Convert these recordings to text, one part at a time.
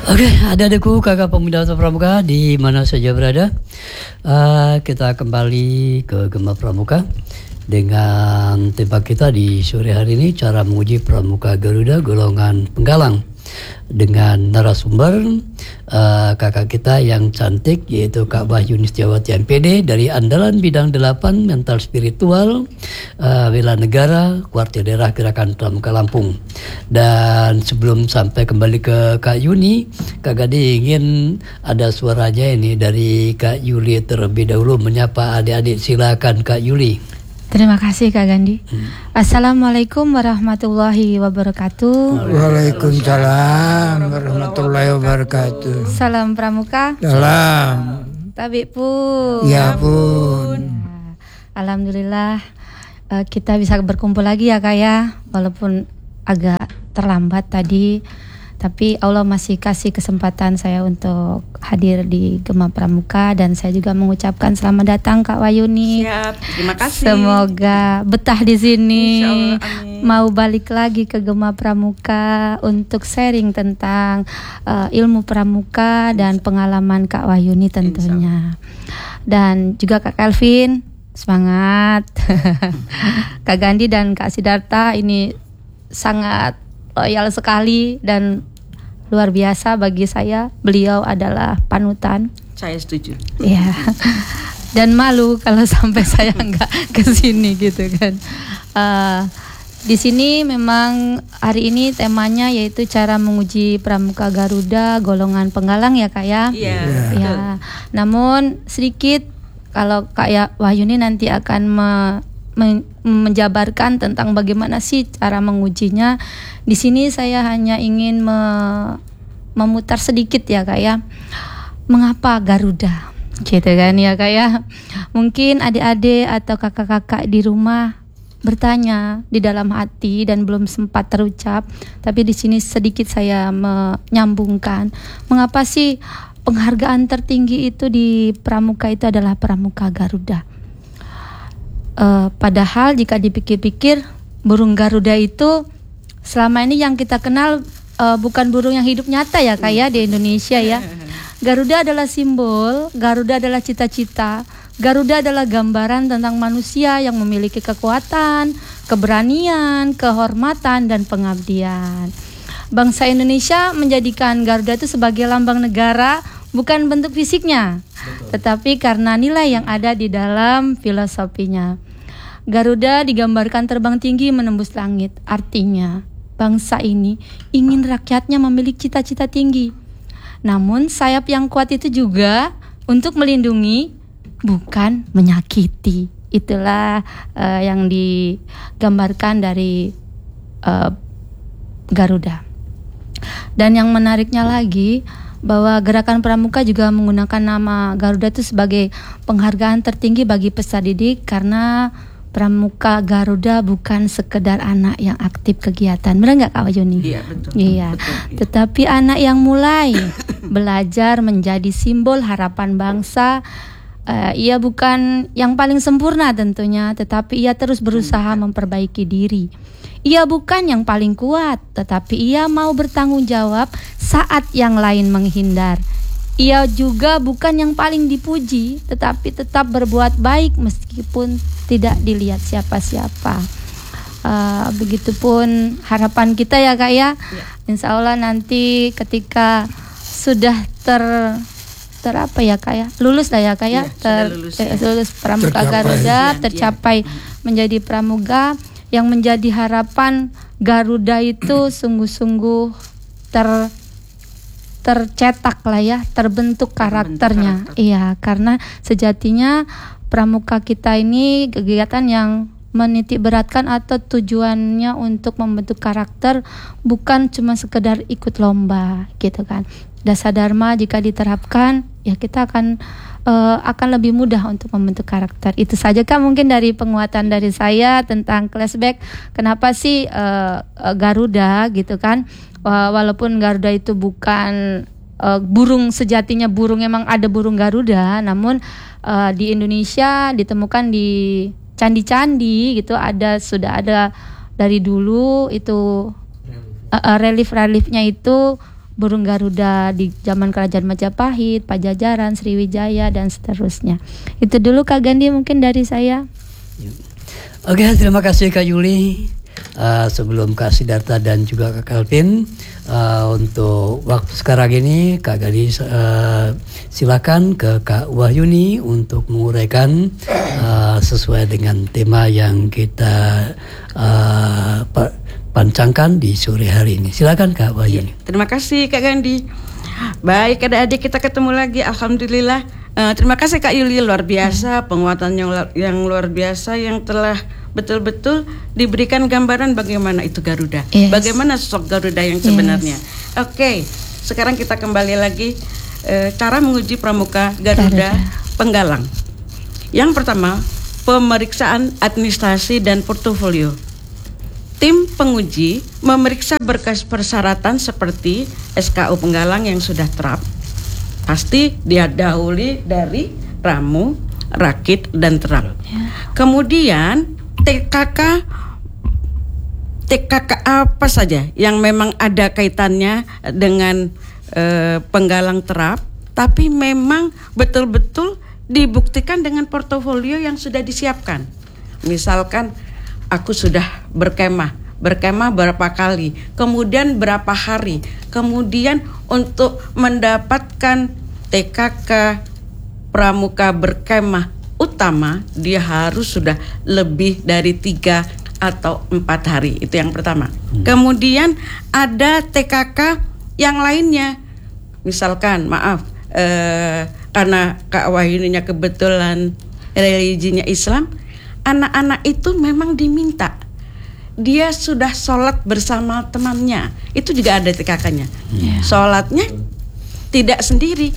Oke, adik-adikku, kakak pemuda atau pramuka di mana saja berada, kita kembali ke Gema Pramuka dengan tema kita di sore hari ini, cara menguji Pramuka Garuda golongan penggalang, dengan narasumber kakak kita yang cantik, yaitu Kak Wahyuni Setiawati MPD dari Andalan Bidang 8 Mental Spiritual Bela Negara Kuartir Daerah Gerakan Pramuka Lampung. Dan sebelum sampai kembali ke Kak Yuni, Kak Gadi ingin ada suaranya ini dari Kak Yuli terlebih dahulu menyapa adik-adik. Silakan Kak Yuli. Terima kasih Kak Gandhi. Assalamualaikum warahmatullahi wabarakatuh. Waalaikumsalam warahmatullahi wabarakatuh. Salam Pramuka. Salam. Tabik pun. Ya pun. Alhamdulillah kita bisa berkumpul lagi ya Kak ya. Walaupun agak terlambat tadi, tapi Allah masih kasih kesempatan saya untuk hadir di Gema Pramuka, dan saya juga mengucapkan selamat datang Kak Wahyuni. Siap, terima kasih. Semoga betah di sini. Insyaallah, amin. Mau balik lagi ke Gema Pramuka untuk sharing tentang ilmu pramuka dan pengalaman Kak Wahyuni tentunya. Dan juga Kak Kelvin, semangat. Kak Gandhi dan Kak Siddhartha ini sangat loyal sekali dan luar biasa bagi saya. Beliau adalah panutan. Saya setuju. Ya. Dan malu kalau sampai saya nggak kesini gitu kan. Di sini memang hari ini temanya yaitu cara menguji Pramuka Garuda golongan penggalang ya Kak ya. Iya. Ya. Namun sedikit kalau Kak Wahyuni nanti akan menjabarkan tentang bagaimana sih cara mengujinya. Di sini saya hanya ingin memutar sedikit ya Kak ya. Mengapa Garuda? Gitu kan ya Kak ya. Mungkin adik-adik atau kakak-kakak di rumah bertanya di dalam hati dan belum sempat terucap, tapi di sini sedikit saya menyambungkan. Mengapa sih penghargaan tertinggi itu di pramuka itu adalah Pramuka Garuda? Padahal jika dipikir-pikir, burung Garuda itu selama ini yang kita kenal bukan burung yang hidup nyata ya Kak ya di Indonesia ya. Garuda adalah simbol, Garuda adalah cita-cita, Garuda adalah gambaran tentang manusia yang memiliki kekuatan, keberanian, kehormatan, dan pengabdian. Bangsa Indonesia menjadikan Garuda itu sebagai lambang negara, bukan bentuk fisiknya, tetapi karena nilai yang ada di dalam filosofinya. Garuda digambarkan terbang tinggi menembus langit. Artinya, bangsa ini ingin rakyatnya memiliki cita-cita tinggi. Namun sayap yang kuat itu juga untuk melindungi, bukan menyakiti. Itulah yang digambarkan dari Garuda. Dan yang menariknya lagi, bahwa Gerakan Pramuka juga menggunakan nama Garuda itu sebagai penghargaan tertinggi bagi peserta didik, karena Pramuka Garuda bukan sekedar anak yang aktif kegiatan. Benar nggak Kak Wahyuni? Iya, betul. Iya. Tetapi anak yang mulai belajar menjadi simbol harapan bangsa. Ia bukan yang paling sempurna tentunya, tetapi ia terus berusaha memperbaiki diri. Ia bukan yang paling kuat, tetapi ia mau bertanggung jawab saat yang lain menghindar. Ia juga bukan yang paling dipuji, tetapi tetap berbuat baik meskipun tidak dilihat siapa-siapa. Begitupun harapan kita ya Kak ya. Insya Allah nanti ketika sudah apa ya Kak ya, lulus lah ya Kak ya, lulus Pramuka Garuda, tercapai menjadi pramuga, yang menjadi harapan Garuda itu sungguh-sungguh tercetak lah ya, terbentuk karakternya. Iya, karena sejatinya pramuka kita ini kegiatan yang menitik beratkan atau tujuannya untuk membentuk karakter, bukan cuma sekedar ikut lomba gitu kan. Dasar dharma jika diterapkan, ya kita akan lebih mudah untuk membentuk karakter. Itu saja Kak mungkin dari penguatan dari saya tentang flashback kenapa sih Garuda gitu kan. Walaupun Garuda itu bukan burung sejatinya, burung emang ada burung Garuda, namun di Indonesia ditemukan di candi-candi gitu, sudah ada dari dulu itu relief-reliefnya itu burung Garuda di zaman Kerajaan Majapahit, Pajajaran, Sriwijaya dan seterusnya. Itu dulu Kak Gandhi mungkin dari saya. Oke, terima kasih Kak Yuli. Sebelum Kak Sidarta dan juga Kak Kelvin, untuk waktu sekarang ini Kak Gandhi silakan ke Kak Wahyuni untuk menguraikan sesuai dengan tema yang kita pancangkan di sore hari ini. Silakan Kak Wahyuni. Terima kasih Kak Gandhi. Baik, adik-adik kita ketemu lagi. Alhamdulillah. Terima kasih Kak Yuli, luar biasa penguatan yang luar biasa yang telah betul-betul diberikan gambaran bagaimana itu Garuda, bagaimana sosok Garuda yang sebenarnya. Oke, sekarang kita kembali lagi cara menguji pramuka Garuda Penggalang. Yang pertama, pemeriksaan administrasi dan portofolio. Tim penguji memeriksa berkas persyaratan seperti SKU Penggalang yang sudah terap. Pasti dia dahului dari ramu, rakit, dan terap. Kemudian TKK apa saja yang memang ada kaitannya dengan penggalang terap, tapi memang betul-betul dibuktikan dengan portofolio yang sudah disiapkan. Misalkan aku sudah berkemah berapa kali, kemudian berapa hari, kemudian untuk mendapatkan TKK pramuka berkemah utama dia harus sudah lebih dari 3 atau 4 hari. Itu yang pertama. Kemudian ada TKK yang lainnya, misalkan karena Kak Wahyuninya kebetulan religinya Islam, anak-anak itu memang diminta dia sudah sholat bersama temannya, itu juga ada TKK-nya. Sholatnya tidak sendiri,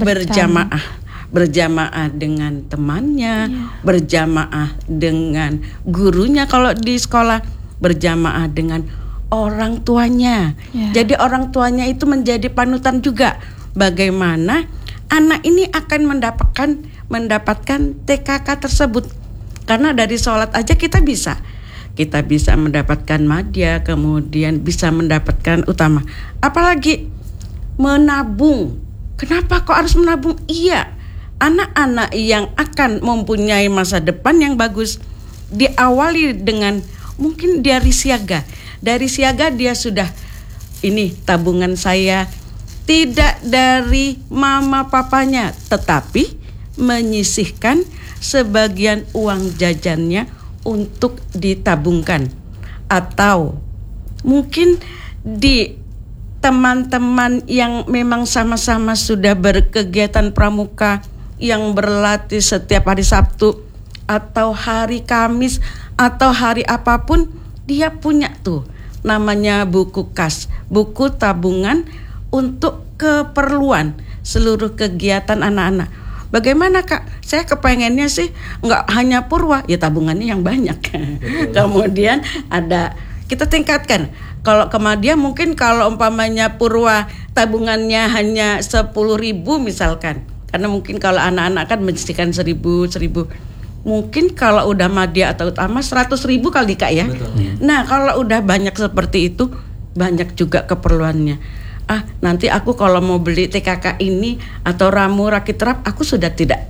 berjamaah dengan temannya, berjamaah dengan gurunya kalau di sekolah, berjamaah dengan orang tuanya. Jadi orang tuanya itu menjadi panutan juga bagaimana anak ini akan mendapatkan TKK tersebut. Karena dari sholat aja kita bisa mendapatkan madya, kemudian bisa mendapatkan utama. Apalagi menabung. Kenapa kok harus menabung? Iya, anak-anak yang akan mempunyai masa depan yang bagus diawali dengan mungkin dari siaga. Dari siaga dia sudah, ini tabungan saya tidak dari mama papanya, tetapi menyisihkan sebagian uang jajannya untuk ditabungkan. Atau mungkin di teman-teman yang memang sama-sama sudah berkegiatan pramuka, yang berlatih setiap hari Sabtu atau hari Kamis atau hari apapun, dia punya tuh namanya buku kas, buku tabungan untuk keperluan seluruh kegiatan anak-anak. Bagaimana Kak? Saya kepengennya sih nggak hanya purwa, ya tabungannya yang banyak. Kemudian ada, kita tingkatkan. Kalau kemudian mungkin kalau umpamanya purwa tabungannya hanya 10.000 misalkan. Karena mungkin kalau anak-anak kan menyisihkan 1.000. Mungkin kalau udah madya atau utama 100.000 kali Kak ya. Betul. Nah kalau udah banyak seperti itu, banyak juga keperluannya. Nanti aku kalau mau beli TKK ini atau ramu rakit terap, aku sudah tidak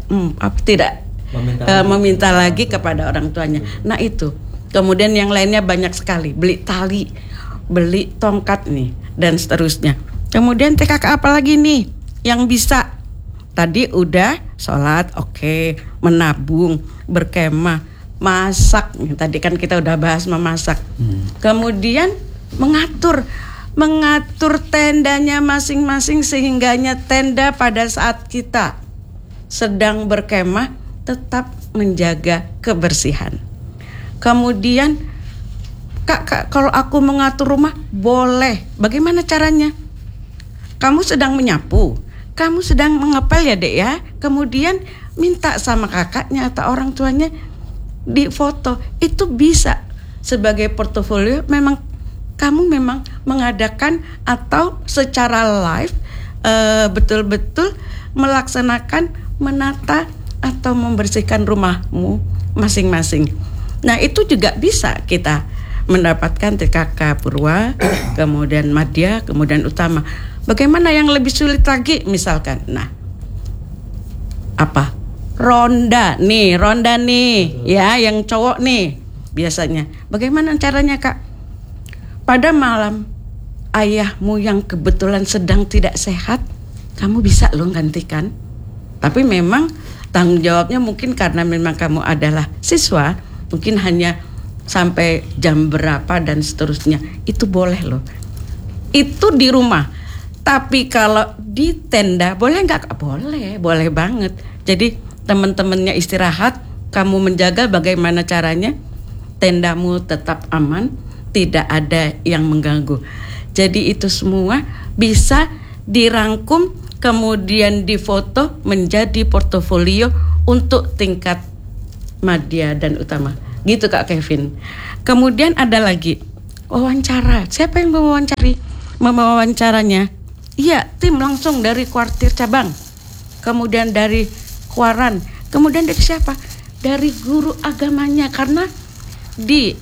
meminta lagi kepada orang tuanya. Nah itu. Kemudian yang lainnya banyak sekali. Beli tali, beli tongkat nih, dan seterusnya. Kemudian TKK apa lagi nih yang bisa? Tadi udah sholat, oke, menabung, berkemah, masak. Tadi kan kita udah bahas memasak. Kemudian mengatur tendanya masing-masing sehingganya tenda pada saat kita sedang berkemah tetap menjaga kebersihan. Kemudian Kak, kalau aku mengatur rumah boleh. Bagaimana caranya? Kamu sedang menyapu, kamu sedang mengepel ya Dek ya. Kemudian minta sama kakaknya atau orang tuanya di foto. Itu bisa sebagai portofolio. Kamu memang mengadakan atau secara live betul-betul melaksanakan menata atau membersihkan rumahmu masing-masing. Nah itu juga bisa kita mendapatkan TKK Purwa, kemudian Madya, kemudian Utama. Bagaimana yang lebih sulit lagi misalkan? Nah, apa? Ronda nih, ya, yang cowok nih biasanya. Bagaimana caranya, Kak? Pada malam ayahmu yang kebetulan sedang tidak sehat, kamu bisa loh gantikan. Tapi memang tanggung jawabnya mungkin karena memang kamu adalah siswa, mungkin hanya sampai jam berapa dan seterusnya. Itu boleh loh. Itu di rumah. Tapi kalau di tenda boleh nggak? Boleh banget. Jadi teman-temannya istirahat, kamu menjaga bagaimana caranya tendamu tetap aman, tidak ada yang mengganggu. Jadi itu semua bisa dirangkum, kemudian difoto menjadi portofolio untuk tingkat Madya dan Utama. Gitu Kak Kevin. Kemudian ada lagi wawancara. Siapa yang mewawancaranya? Iya, tim langsung dari kuartir cabang. Kemudian dari Kuaran. Kemudian dari siapa? Dari guru agamanya. Karena di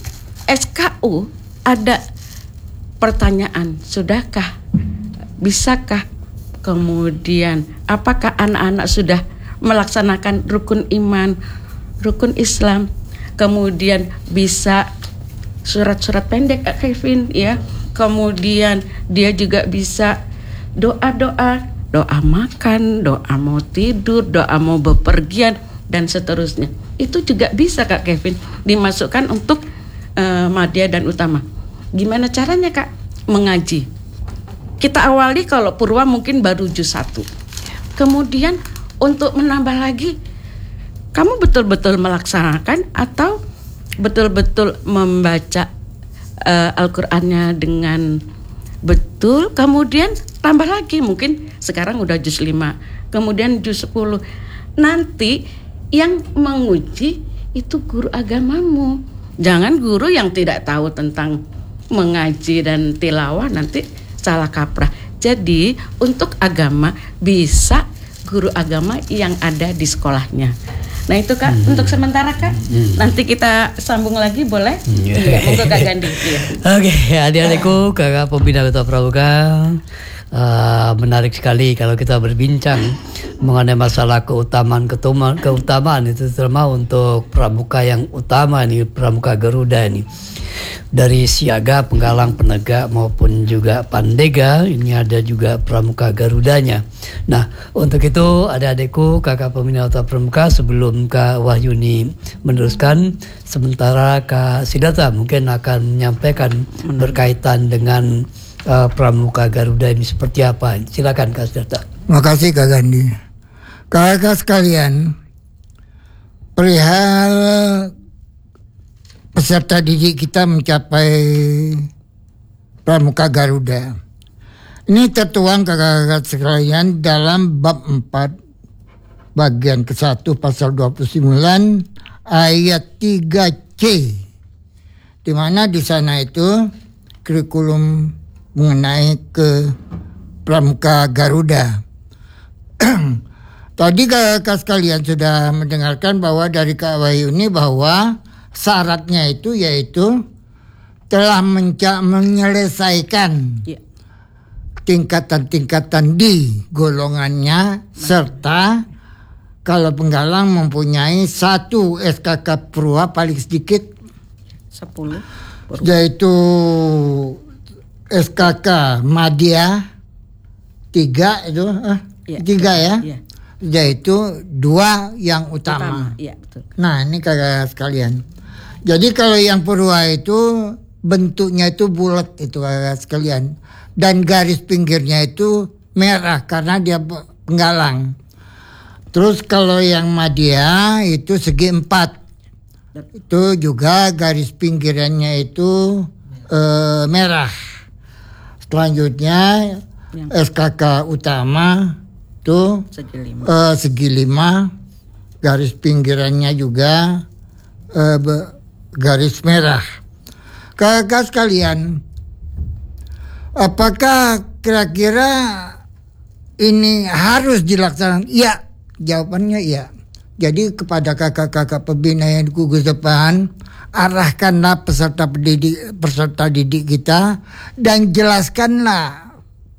SKU ada pertanyaan, sudahkah? Bisakah? Kemudian apakah anak-anak sudah melaksanakan rukun iman, rukun Islam? Kemudian bisa surat-surat pendek Kevin, ya. Kemudian dia juga bisa doa-doa, doa makan, doa mau tidur, doa mau bepergian dan seterusnya. Itu juga bisa Kak Kevin dimasukkan untuk Madya dan Utama. Gimana caranya Kak? Mengaji. Kita awali kalau Purwa mungkin baru juz 1. Kemudian untuk menambah lagi, kamu betul-betul melaksanakan atau betul-betul membaca Al-Qur'annya dengan betul, kemudian tambah lagi, mungkin sekarang udah juz 5, kemudian juz 10. Nanti yang menguji itu guru agamamu. Jangan guru yang tidak tahu tentang mengaji dan tilawah, nanti salah kaprah. Jadi untuk agama bisa guru agama yang ada di sekolahnya. Nah itu Kak, untuk sementara Kak, nanti kita sambung lagi boleh? Iya, monggo Kak Gandhi. Iya. Oke, adik-adikku, kakak pembina Duta Pramuka, menarik sekali kalau kita berbincang mengenai masalah keutamaan itu, terutama untuk pramuka yang utama nih, pramuka Garuda ini. Dari siaga, penggalang, penegak maupun juga pandega, ini ada juga pramuka Garudanya. Nah, untuk itu adik-adikku, kakak pembina Duta Pramuka, sebelum Kak Wahyuni meneruskan, sementara Kak Siddhartha mungkin akan menyampaikan berkaitan dengan pramuka Garuda ini seperti apa. Silakan Kak Siddhartha. Terima kasih Kak Gandhi. Kakak sekalian, perihal peserta didik kita mencapai pramuka Garuda. Ini tertuang kakak-kakak sekalian dalam bab 4 bagian ke-1 pasal 29 ayat 3C. Di mana di sana itu kurikulum mengenai ke pramuka Garuda. Tadi kakak sekalian sudah mendengarkan bahwa dari Kak Wahyuni bahwa syaratnya itu yaitu telah menyelesaikan tingkatan-tingkatan di golongannya, serta kalau penggalang mempunyai 1 SKK Purwa paling sedikit 10, yaitu SKK Madya 3 itu 3 ya. Yaitu 2 yang utama. Iya, betul. Nah, ini kakak sekalian. Jadi kalau yang Purwa itu bentuknya itu bulat itu kakak sekalian, dan garis pinggirnya itu merah karena dia penggalang. Terus kalau yang Madya itu segi 4, itu juga garis pinggirannya itu merah. Selanjutnya SKK Utama itu segi 5, garis pinggirannya juga garis merah. Kakak sekalian, apakah kira-kira ini harus dilaksanakan? Iya, jawabannya iya. Jadi kepada kakak-kakak pembina yang di gugus depan, arahkanlah peserta didik kita dan jelaskanlah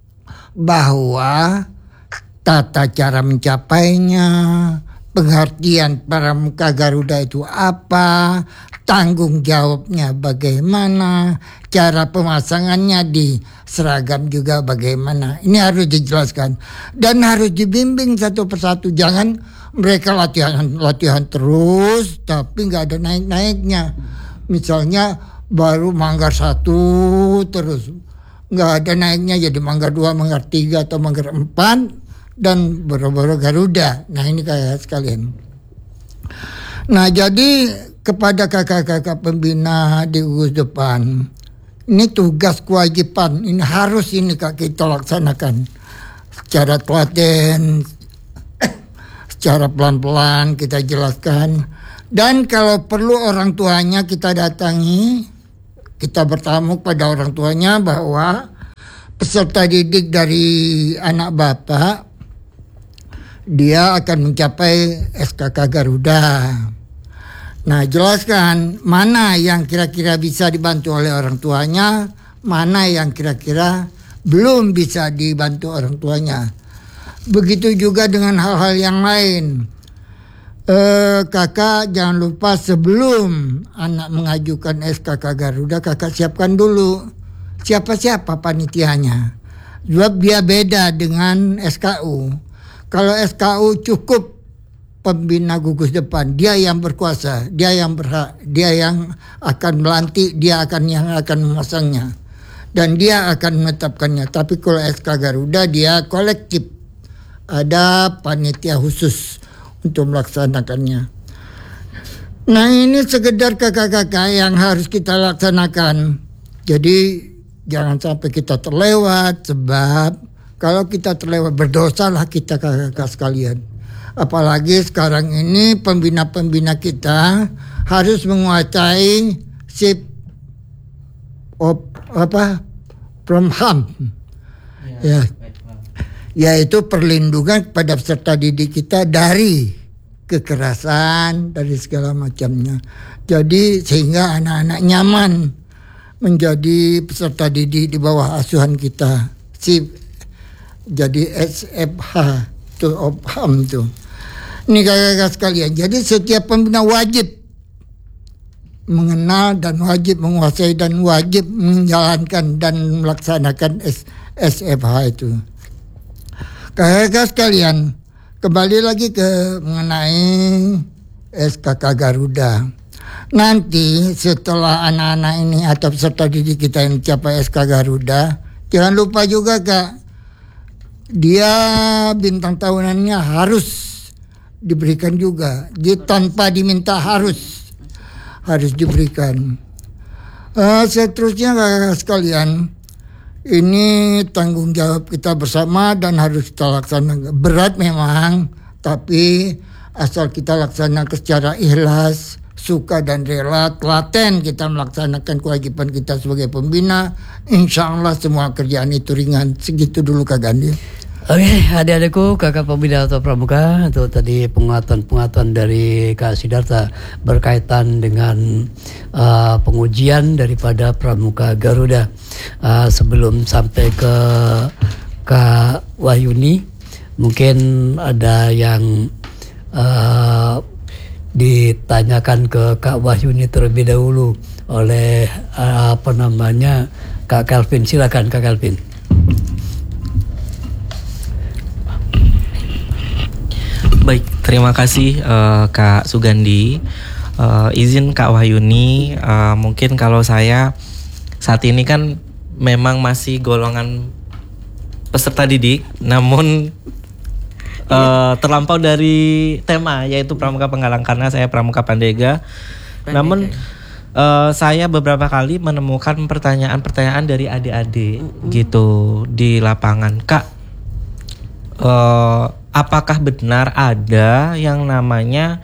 bahwa tata cara mencapainya, pengertian Pramuka Garuda itu apa, tanggung jawabnya bagaimana, cara pemasangannya di seragam juga bagaimana. Ini harus dijelaskan dan harus dibimbing satu persatu. Jangan mereka latihan terus tapi nggak ada naik-naiknya. Misalnya baru Manggar 1 terus nggak ada naiknya, jadi Manggar 2, Manggar 3 atau Manggar 4 dan boro-boro Garuda. Nah ini kayak sekalian. Nah jadi kepada kakak-kakak pembina di gugus depan, ini tugas kewajiban, ini harus ini kita laksanakan secara telaten, secara pelan-pelan kita jelaskan. Dan kalau perlu orang tuanya kita datangi, kita bertamu pada orang tuanya bahwa peserta didik dari anak bapak dia akan mencapai SKK Garuda. Nah jelaskan mana yang kira-kira bisa dibantu oleh orang tuanya, mana yang kira-kira belum bisa dibantu orang tuanya. Begitu juga dengan hal-hal yang lain. Kakak jangan lupa sebelum anak mengajukan SKK Garuda, kakak siapkan dulu siapa-siapa panitianya. Sebab dia beda dengan SKU. Kalau SKU cukup pembina gugus depan, dia yang berkuasa, dia yang berhak, dia yang akan melantik, dia yang akan memasangnya, dan dia akan menetapkannya. Tapi kalau SK Garuda dia kolektif, ada panitia khusus untuk melaksanakannya. Nah ini sekedar kakak-kakak yang harus kita laksanakan. Jadi jangan sampai kita terlewat, sebab kalau kita terlewat berdosalah kita kakak-kakak sekalian. Apalagi sekarang ini pembina-pembina kita harus menguasai sip from harm, yaitu perlindungan kepada peserta didik kita dari kekerasan, dari segala macamnya. Jadi sehingga anak-anak nyaman menjadi peserta didik di bawah asuhan kita. Jadi SFH to OPHAM tuh. Ini kakak-kakak sekalian. Jadi setiap pembina wajib mengenal dan wajib menguasai dan wajib menjalankan dan melaksanakan SFH itu. Kakak-kakak sekalian, kembali lagi ke mengenai SKK Garuda. Nanti setelah anak-anak ini atau peserta didik kita yang mencapai SK Garuda, jangan lupa juga Kak, dia bintang tahunannya harus diberikan juga. Dia tanpa diminta harus diberikan. Seterusnya kakak sekalian, ini tanggung jawab kita bersama dan harus kita laksanakan. Berat memang, tapi asal kita laksanakan secara ikhlas, suka dan rela, telaten kita melaksanakan kewajiban kita sebagai pembina, insya Allah semua kerjaan itu ringan. Segitu dulu Kak Gandhi. Oke, adik-adikku, kakak pembina atau pramuka, itu tadi penguatan dari Kak Sidarta berkaitan dengan pengujian daripada Pramuka Garuda. Sebelum sampai ke Kak Wahyuni, mungkin ada yang ditanyakan ke Kak Wahyuni terlebih dahulu oleh Kak Kelvin. Silakan Kak Kelvin. Baik, terima kasih Kak Sugandi. Izin Kak Wahyuni, mungkin kalau saya saat ini kan memang masih golongan peserta didik, namun terlampau dari tema yaitu Pramuka Penggalang karena saya Pramuka Pandega. Namun saya beberapa kali menemukan pertanyaan-pertanyaan dari adik-adik gitu di lapangan. Kak, apakah benar ada yang namanya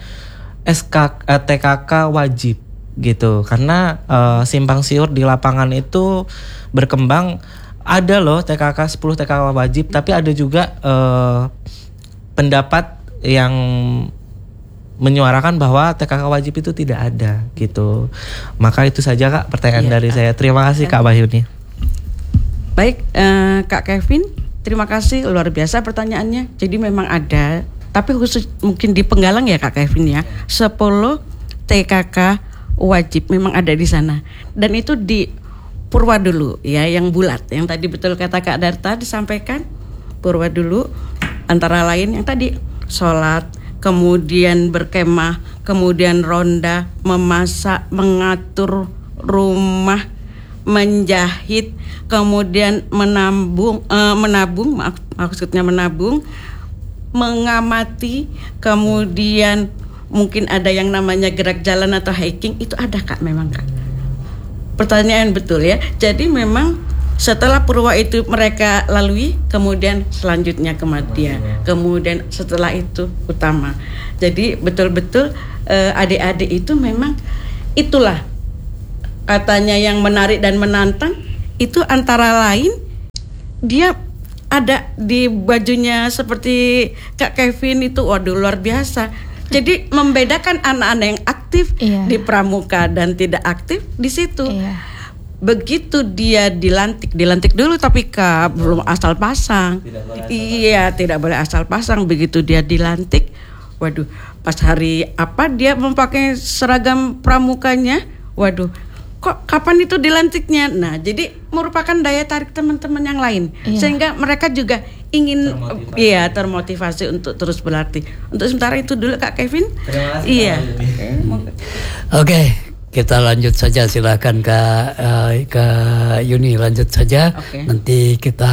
TKK wajib gitu? Karena simpang siur di lapangan itu berkembang, ada loh TKK 10 TKK wajib, tapi ada juga pendapat yang menyuarakan bahwa TKK wajib itu tidak ada gitu. Maka itu saja Kak pertanyaan dari saya. Terima kasih Kak Wahyuni. Baik, Kak Kevin, terima kasih, luar biasa pertanyaannya. Jadi memang ada, tapi khusus mungkin di Penggalang ya Kak Kevin ya, 10 TKK wajib memang ada di sana. Dan itu di Purwa dulu ya, yang bulat, yang tadi betul kata Kak Darta disampaikan, Purwa dulu, antara lain yang tadi sholat, kemudian berkemah, kemudian ronda, memasak, mengatur rumah, menjahit, kemudian menabung, maksudnya menabung, mengamati, kemudian mungkin ada yang namanya gerak jalan atau hiking, itu ada Kak memang Kak. Pertanyaan betul ya. Jadi memang setelah Purwa itu mereka lalui, kemudian selanjutnya kematian, kemudian setelah itu utama. Jadi betul-betul adik-adik itu memang itulah katanya yang menarik dan menantang. Itu antara lain dia ada di bajunya seperti Kak Kevin itu, waduh luar biasa. Jadi membedakan anak-anak yang aktif di pramuka dan tidak aktif di situ. Begitu dia dilantik dulu, tapi Kak belum asal pasang. Tidak boleh asal pasang. Begitu dia dilantik, waduh, pas hari apa dia memakai seragam pramukanya, waduh, kok kapan itu dilantiknya? Nah, jadi merupakan daya tarik teman-teman yang lain, sehingga mereka juga ingin termotivasi untuk terus berlatih. Untuk sementara itu dulu Kak Kevin. Terima kasih. Oke. Kita lanjut saja, silakan Kak Yuni lanjut saja. Nanti kita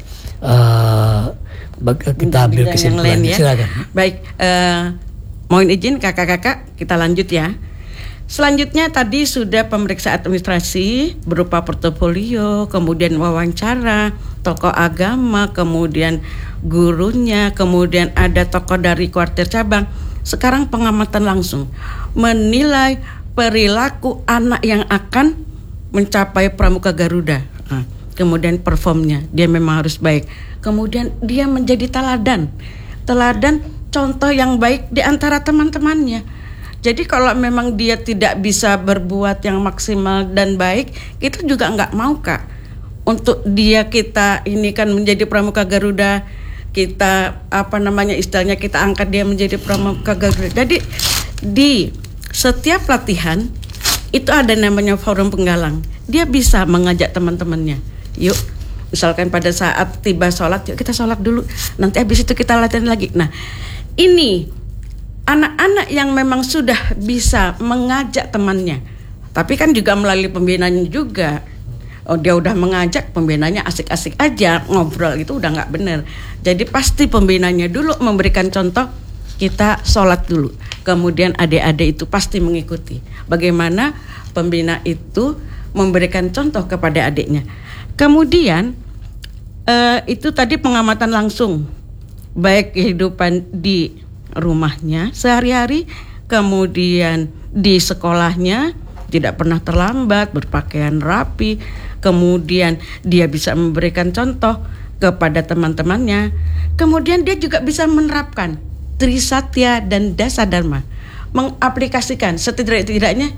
ambil kesimpulan. Ya. Silakan. Baik, mohon izin kakak-kakak, kita lanjut ya. Selanjutnya tadi sudah pemeriksaan administrasi berupa portofolio, kemudian wawancara, tokoh agama, kemudian gurunya, kemudian ada tokoh dari kuartir cabang. Sekarang pengamatan langsung, menilai perilaku anak yang akan mencapai Pramuka Garuda. Kemudian performnya, dia memang harus baik. Kemudian dia menjadi teladan contoh yang baik di antara teman-temannya. Jadi kalau memang dia tidak bisa berbuat yang maksimal dan baik, kita juga nggak mau Kak. Untuk dia kita ini kan menjadi Pramuka Garuda, kita istilahnya kita angkat dia menjadi Pramuka Garuda. Jadi di setiap latihan itu ada namanya forum penggalang. Dia bisa mengajak teman-temannya. Yuk, misalkan pada saat tiba sholat, yuk kita sholat dulu. Nanti habis itu kita latihan lagi. Nah, ini anak-anak yang memang sudah bisa mengajak temannya. Tapi kan juga melalui pembinaannya juga. Oh, dia udah mengajak, pembinanya asik-asik aja, ngobrol itu udah nggak benar. Jadi pasti pembinanya dulu memberikan contoh, kita sholat dulu. Kemudian adik-adik itu pasti mengikuti. Bagaimana pembina itu memberikan contoh kepada adiknya. Kemudian itu tadi pengamatan langsung, baik kehidupan di rumahnya sehari-hari, kemudian di sekolahnya tidak pernah terlambat, berpakaian rapi, kemudian dia bisa memberikan contoh kepada teman-temannya, kemudian dia juga bisa menerapkan Trisatya dan Dasa Dharma, mengaplikasikan setidak-tidaknya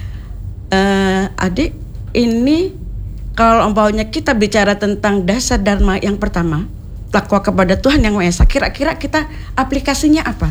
adik ini kalau umpamanya kita bicara tentang Dasa Dharma yang pertama, takwa kepada Tuhan Yang Maha Esa, kira-kira kita aplikasinya apa?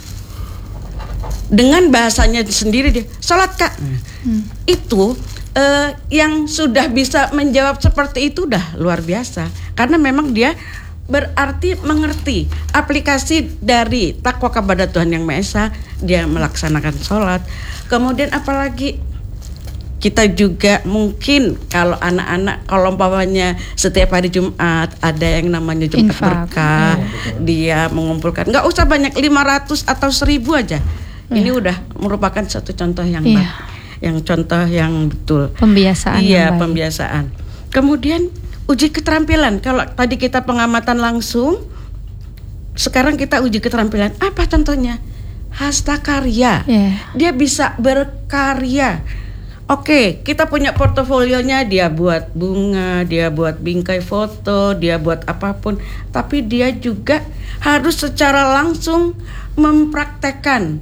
Dengan bahasanya sendiri dia, sholat Kak. Itu yang sudah bisa menjawab seperti itu udah luar biasa. Karena memang dia berarti mengerti aplikasi dari takwa kepada Tuhan Yang Maha Esa, dia melaksanakan sholat. Kemudian apalagi kita juga mungkin kalau anak-anak, kalau umpamanya setiap hari Jumat ada yang namanya Jumat Berkah, dia mengumpulkan, nggak usah banyak, 500 atau 1000 aja. Ini udah merupakan satu contoh yang baik, yang contoh yang betul. Pembiasaan. Iya, pembiasaan. Kemudian uji keterampilan. Kalau tadi kita pengamatan langsung, sekarang kita uji keterampilan. Apa contohnya? Hasta karya. Dia bisa berkarya. Oke, kita punya portofolionya, dia buat bunga, dia buat bingkai foto, dia buat apapun. Tapi dia juga harus secara langsung mempraktekkan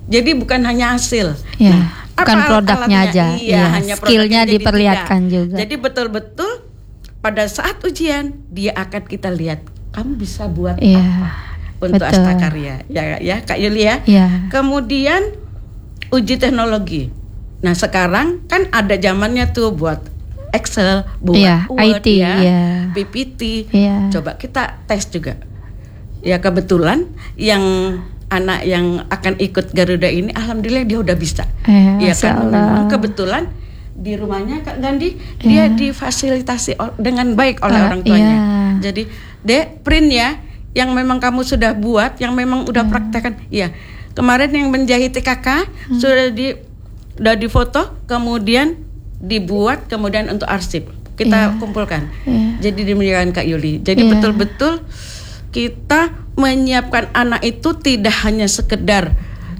Jadi bukan hanya hasil. Ya, bukan apa produknya alatnya? aja. Iya, Iya, hanya skillnya produknya jadi diperlihatkan tidak. juga. Jadi betul-betul pada saat ujian dia akan kita lihat kamu bisa buat Iya, apa untuk betul. Astakarya. Ya Kak Yulia. Iya. Kemudian uji teknologi. Nah sekarang kan ada zamannya tuh buat Excel, buat Iya, Word, IT, ya, iya. PPT. Iya. Coba kita tes juga. Ya kebetulan yang anak yang akan ikut Garuda ini, alhamdulillah dia udah bisa. Ya Masya kan Allah. memang kebetulan di rumahnya Kak Gandhi dia difasilitasi dengan baik oleh orang tuanya. Iya. Jadi Dek print ya, yang memang kamu sudah buat, yang memang udah praktekkan. Iya. Kemarin yang menjahit kakak sudah difoto, kemudian dibuat, kemudian untuk arsip kita kumpulkan. Jadi demikian Kak Yuli. Jadi betul-betul kita menyiapkan anak itu tidak hanya sekedar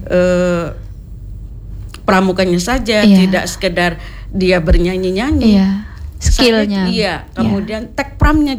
pramukanya saja, tidak sekedar dia bernyanyi-nyanyi. Iya. Skillnya. Iya, kemudian tek pramnya